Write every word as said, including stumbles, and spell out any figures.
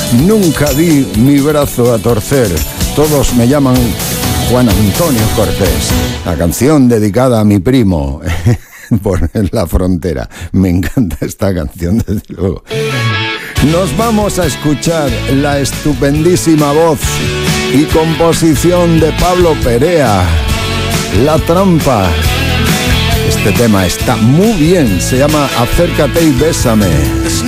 Nunca di mi brazo a torcer. Todos me llaman Juan Antonio Cortés. La canción dedicada a mi primo por la frontera. Me encanta esta canción, desde luego. Nos vamos a escuchar la estupendísima voz y composición de Pablo Perea, La Trampa. Este tema está muy bien, se llama Acércate y bésame. Es